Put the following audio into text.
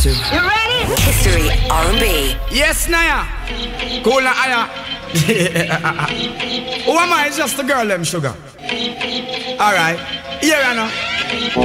massive. You ready? History R&B. Yes, Naya. Cool na Aya. Who am I? It's just the girl, them sugar. Alright. Here I know.